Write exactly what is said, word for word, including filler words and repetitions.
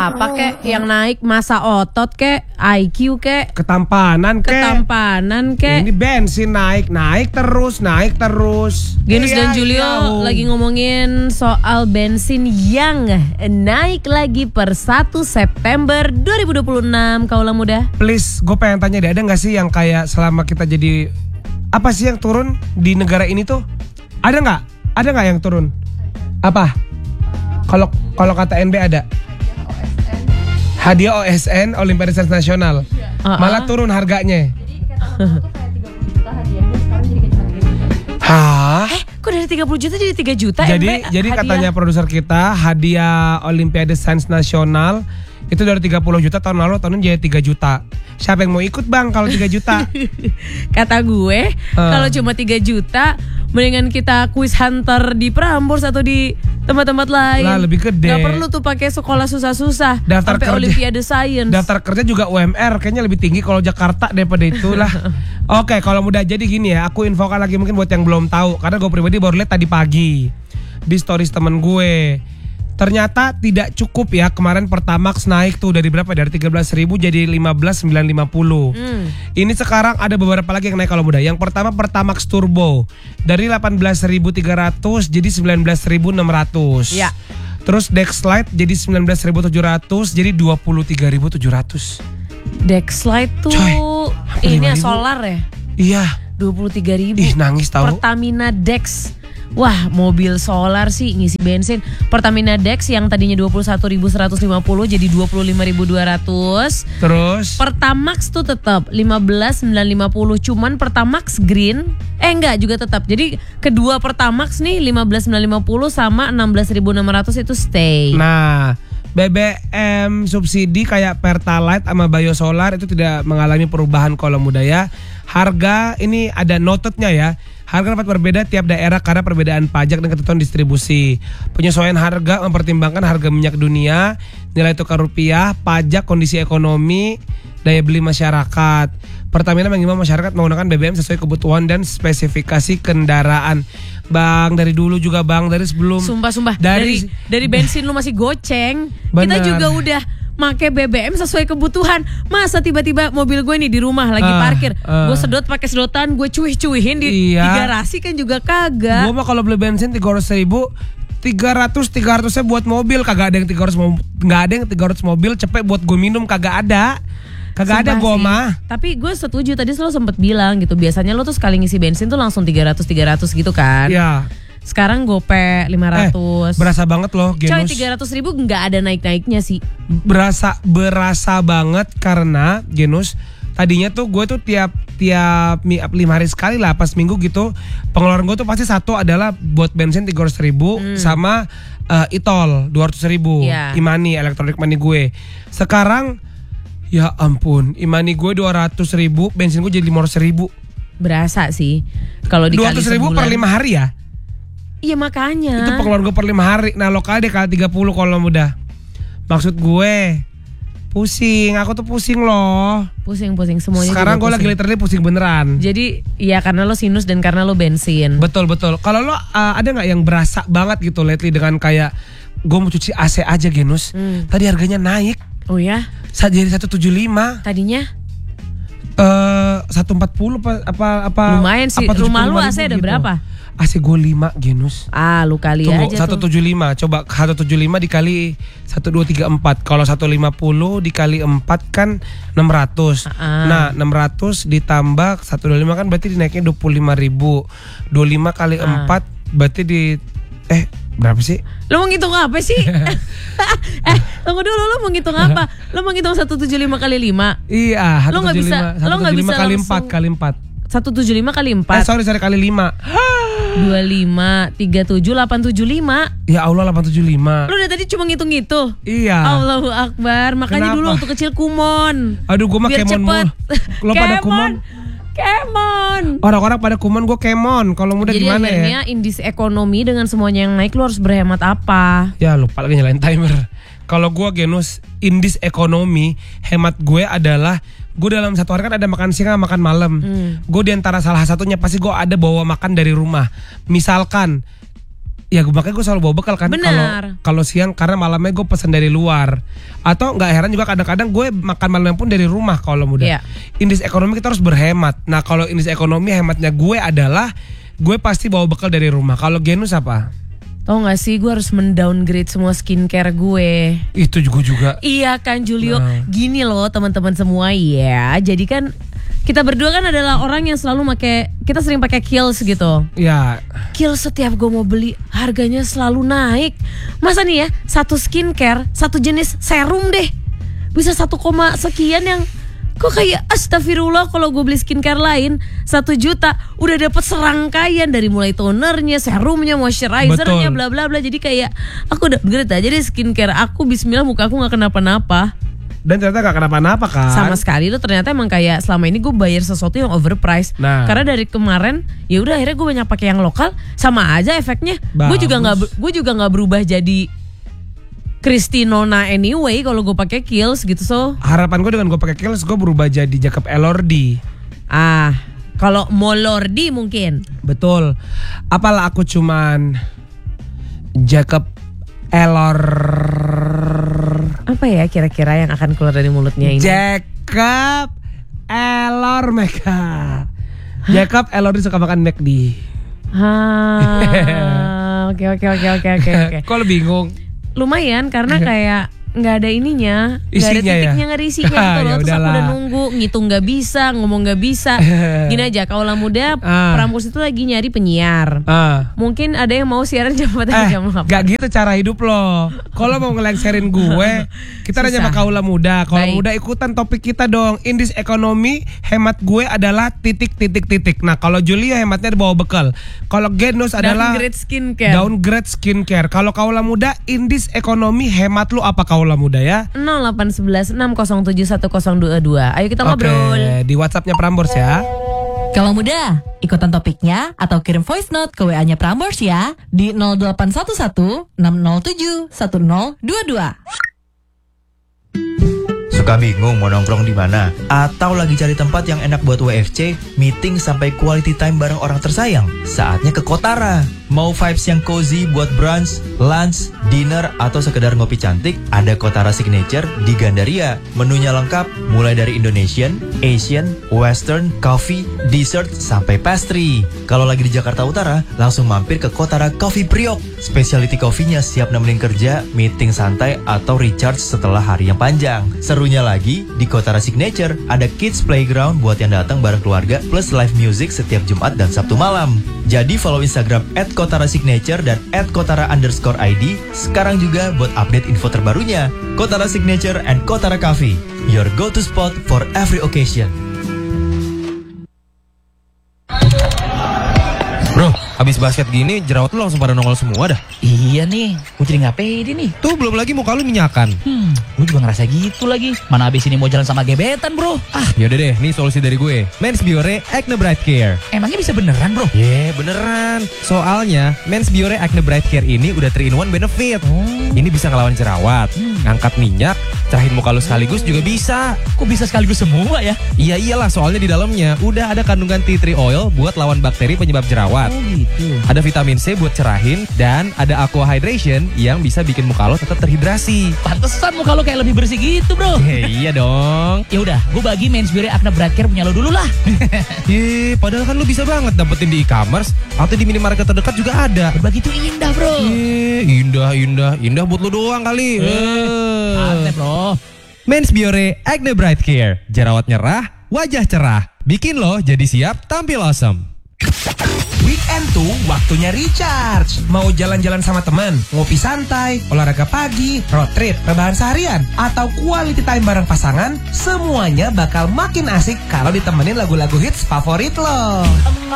apa kek yang naik, masa otot kek, I Q kek, ketampanan kek, ketampanan kek. ini bensin naik, naik terus, naik terus. Genus Iya, dan Julio iya. lagi ngomongin soal bensin yang naik lagi per satu September dua ribu dua puluh enam. Kaulah muda. Please, gue pengen tanya deh, ada gak sih yang kayak selama kita jadi, apa sih yang turun di negara ini tuh? Ada gak? Ada gak yang turun? Apa? Kalau kalau kata N B ada? Hadiah O S N, Olimpiade Sains Nasional. Uh-uh. Malah turun harganya. Jadi kata orang tuh kayak tiga puluh juta hadiahnya, sekarang jadi kayak cuma tiga juta. Hah? Eh, kok dari tiga puluh juta jadi tiga juta? Jadi M B, jadi hadiah. katanya produser kita, hadiah Olimpiade Sains Nasional itu dari tiga puluh juta tahun lalu, tahun ini jadi tiga juta. Siapa yang mau ikut bang kalau tiga juta? Kata gue, Uh. kalau cuma tiga juta, mendingan kita quiz hunter di Prambors atau di tempat-tempat lain. Lah, lebih gede. Gak perlu tuh pakai sekolah susah-susah. Daftar sampai kerja- Olimpiade Science. Daftar kerja juga U M R kayaknya lebih tinggi kalau Jakarta daripada itulah. Oke, kalau mudah jadi gini ya, aku infokan lagi mungkin buat yang belum tahu, karena gue pribadi baru lihat tadi pagi di stories temen gue. Ternyata tidak cukup ya, kemarin Pertamax naik tuh dari berapa? Dari tiga belas ribu jadi lima belas sembilan ratus lima puluh. Hmm. Ini sekarang ada beberapa lagi yang naik kalau mudah. Yang pertama Pertamax Turbo dari delapan belas ribu tiga ratus jadi sembilan belas ribu enam ratus. Ya. Terus Dexlite jadi sembilan belas ribu tujuh ratus jadi dua puluh tiga ribu tujuh ratus. Dexlite tuh Coy, ini ya lima ribu. solar ya, Iya. dua puluh tiga ribu. Ih, nangis tahu. Pertamina Dex. Wah, mobil solar sih ngisi bensin. Pertamina Dex yang tadinya dua puluh satu ribu seratus lima puluh jadi dua puluh lima ribu dua ratus. Terus Pertamax tuh tetap lima belas sembilan ratus lima puluh, cuman Pertamax Green eh enggak juga tetap. Jadi kedua Pertamax nih lima belas sembilan ratus lima puluh sama enam belas ribu enam ratus itu stay. nah, B B M subsidi kayak Pertalite sama Biosolar itu tidak mengalami perubahan kalau muda ya. Harga ini ada notednya ya. Harga dapat berbeda tiap daerah karena perbedaan pajak dan ketentuan distribusi. Penyesuaian harga mempertimbangkan harga minyak dunia, nilai tukar rupiah, pajak, kondisi ekonomi, daya beli masyarakat. Pertamina mengimbau masyarakat menggunakan B B M sesuai kebutuhan dan spesifikasi kendaraan. Bang, dari dulu juga bang, dari sebelum Sumpah-sumpah dari dari dari bensin lu masih goceng. Bener. Kita juga udah make B B M sesuai kebutuhan. Masa tiba-tiba mobil gue nih di rumah lagi Ah, parkir, ah. gue sedot pakai sedotan, gue cuih-cuihin di, Iya. di garasi kan juga kagak. Gue mah kalau beli bensin tiga ratus ribu, tiga ratus tiga ratusnya buat mobil, kagak ada yang tiga ratus mo- nggak ada yang tiga ratus mobil cepet buat gue minum, kagak ada. Kagak ada Sumpah gue sih. mah. Tapi gue setuju, tadi lo sempet bilang gitu, biasanya lo tuh sekali ngisi bensin tuh langsung tiga ratus tiga ratus gitu kan. Ya. Sekarang gope lima Eh, ratus. berasa banget loh Coy, Genus. tiga ratus ribu nggak ada naik-naiknya sih. Berasa berasa banget karena Genus tadinya tuh gue tuh tiap tiap mi- lima hari sekali lah pas minggu gitu, pengeluaran gue tuh pasti satu adalah buat bensin tiga ratus ribu sama uh, itol dua ratus ribu. Iya. Imani, elektronik money gue. Sekarang ya ampun, Imani gue dua ratus ribu, bensin gue jadi lima ratus ribu. Berasa sih kalau dikali dua ratus ribu per sebulan. lima hari ya. Iya makanya. Itu pengeluaran gue per lima hari. Nah lokal deh kali tiga puluh kalau mudah. Maksud gue pusing, aku tuh pusing loh. Pusing-pusing semuanya. Sekarang gue juga lagi pusing. literally pusing beneran. Jadi ya karena lo sinus dan karena lo bensin. Betul betul. Kalau lo uh, ada nggak yang berasa banget gitu lately dengan kayak gue mau cuci A C aja Genus. Hmm. Tadi harganya naik. Oh ya? Saat jadi seratus tujuh puluh lima. Tadinya? Eh seratus empat puluh apa apa apa Lumayan sih. apa Rumah lu tujuh puluh lima A C ribu ada gitu. berapa? A C gue lima Genus. Ah lu kali Tunggu, aja seratus tuh. tujuh puluh lima. Coba seratus tujuh puluh lima dikali satu dua tiga empat. Kalau seratus lima puluh dikali empat kan enam ratus. Ah. Nah enam ratus ditambah seratus dua puluh lima kan berarti dinaiknya dua puluh lima ribu. dua puluh lima kali Ah. empat berarti di Eh berapa sih? Lo mau ngitung apa sih? eh tunggu dulu, lo mau ngitung apa? Lo mau ngitung seratus tujuh puluh lima kali lima? Iya Lo nggak bisa- lo seratus nggak tujuh puluh lima bisa kali langsung- empat kali empat. seratus tujuh puluh lima kali Eh empat. sorry sorry kali lima. dua puluh lima, tiga puluh tujuh, delapan puluh tujuh, lima. Ya Allah delapan ratus tujuh puluh lima. Lo udah tadi cuma ngitung itu. Iya. Allahu Akbar. Makanya Kenapa? dulu waktu kecil kumon. Aduh gue mah Biar kemon cepet. mulu. Lo pada kumon. Kemon. Orang-orang pada kumon, gue kemon. Kalau muda Jadi gimana ya? akhirnya indeks ekonomi dengan semuanya yang naik, lo harus berhemat apa? Ya lupa lagi nyalain timer. Kalau gue Genus, indeks ekonomi hemat gue adalah gue dalam satu hari kan ada makan siang sama makan malam. Hmm. Gue diantara salah satunya pasti gue ada bawa makan dari rumah. Misalkan Ya makanya gue selalu bawa bekal kan. Kalau Benar. kalau siang karena malamnya gue pesan dari luar. Atau nggak heran juga kadang-kadang gue makan malamnya pun dari rumah kalau muda. Iya. Indeks ekonomi kita harus berhemat. Nah kalau indeks ekonomi hematnya gue adalah gue pasti bawa bekal dari rumah. Kalau Genus apa? Tau gak sih gue harus mendowngrade semua skincare gue. Itu juga juga. Iya kan Julio. Nah. Gini loh teman-teman semua ya. Jadi kan kita berdua kan adalah orang yang selalu pakai, kita sering pakai Kiehl's gitu. Ya. Kiehl's setiap gue mau beli harganya selalu naik. Masa nih ya satu skincare, satu jenis serum deh bisa satu koma sekian yang kok kayak astagfirullah. Kalau gue beli skincare lain satu juta udah dapet serangkaian dari mulai tonernya, serumnya, moisturizernya, Betul. bla bla bla. Jadi kayak aku udah upgrade aja deh skincare aku. Bismillah muka aku nggak kenapa-napa. Dan ternyata gak kenapa-napa kan. Sama sekali lo ternyata emang kayak selama ini gue bayar sesuatu yang overpriced. Nah. Karena dari kemarin ya udah akhirnya gue banyak pakai yang lokal, sama aja efeknya. Gue juga nggak gue juga nggak berubah jadi Kristinona anyway kalau gue pakai Kiehl's gitu. So Harapan gue dengan gue pakai Kiehl's gue berubah jadi Jacob Elordi. ah kalau Molordi mungkin. Betul. Apalah aku cuman Jacob Elor Apa ya kira-kira yang akan keluar dari mulutnya ini? Jacob Elor Meka. Jacob Elordi suka makan McD. Ah, oke oke oke oke oke oke. Kok lo bingung? Lumayan karena kayak nggak ada ininya, nggak ada Isinya ya? titiknya, nggak ada isinya gitu Ya loh. Terus aku udahlah. udah nunggu, ngitung nggak bisa, ngomong nggak bisa. Gini aja, kaulah muda, Ah. Prambors itu lagi nyari penyiar. Ah. Mungkin ada yang mau siaran jam empat Eh, jam delapan. gak gitu cara hidup lo. Kalau mau ngelengserin gue, kita nanya sama Susah. kaula muda. Kaula Baik. muda ikutan topik kita dong. Indeks ekonomi hemat gue adalah titik titik titik. Nah kalau Julia hematnya dibawa bekal. Kalau Genus adalah Downgrade skincare. downgrade skincare. Kalau kaula muda, indeks ekonomi hemat lu apa kaula muda ya? nol delapan satu satu enam nol tujuh satu nol dua dua. Ayo kita Oke, ngobrol. di WhatsAppnya Prambors ya. Kalau muda, ikutan topiknya atau kirim voice note ke W A-nya Prambors ya di nol delapan satu satu enam nol tujuh satu nol dua dua. Suka bingung mau nongkrong di mana? Atau lagi cari tempat yang enak buat W F C, meeting sampai quality time bareng orang tersayang? Saatnya ke Kotara. Mau vibes yang cozy buat brunch, lunch, dinner, atau sekedar ngopi cantik? Ada Kotara Signature di Gandaria. Menunya lengkap, mulai dari Indonesian, Asian, Western, coffee, dessert, sampai pastry. Kalau lagi di Jakarta Utara, langsung mampir ke Kotara Coffee Priok. Specialty coffee-nya siap nemenin kerja, meeting santai, atau recharge setelah hari yang panjang. Serunya lagi, di Kotara Signature ada kids playground buat yang datang bareng keluarga plus live music setiap Jumat dan Sabtu malam. Jadi follow Instagram at Kotara Signature dan at Kotara underscore I D sekarang juga buat update info terbarunya. Kotara Signature and Kotara Coffee, your go-to spot for every occasion. Bro, habis basket gini jerawat lu langsung pada nongol semua dah. Iya nih, gue jadi nggak pede nih. Tuh belum lagi muka lu minyakan. Hmm, gue juga ngerasa gitu lagi. Mana abis ini mau jalan sama gebetan bro. Ah, Yaudah deh, nih solusi dari gue. Men's Biore Acne Bright Care. emangnya bisa beneran bro? Ye, beneran. Soalnya Men's Biore Acne Bright Care ini udah three in one benefit. Oh. Ini bisa ngelawan jerawat, ngangkat minyak, cerahin muka lu sekaligus juga bisa. Kok bisa sekaligus semua ya? Iya iyalah, soalnya di dalamnya udah ada kandungan tea tree oil buat lawan bakteri penyebab jerawat. Oh gitu. Ada vitamin C buat cerahin dan ada aqua hydration yang bisa bikin muka lo tetap terhidrasi. Pantesan muka lo kayak lebih bersih gitu bro. Hei, iya dong. Ya udah, gue bagi Men's Biore Acne Bright Care punya lo dulu lah. Ye, padahal kan lo bisa banget dapetin di e-commerce atau di minimarket terdekat juga ada. Berbagi tuh indah bro. Ye, indah, indah, indah buat lo doang kali. Eh. Aneh bro. Men's Biore Acne Bright Care. Jerawat nyerah, wajah cerah. Bikin lo jadi siap tampil awesome. Weekend tuh waktunya recharge. Mau jalan-jalan sama teman, ngopi santai, olahraga pagi, road trip, rebahan seharian, atau quality time bareng pasangan, semuanya bakal makin asik kalau ditemenin lagu-lagu hits favorit lo.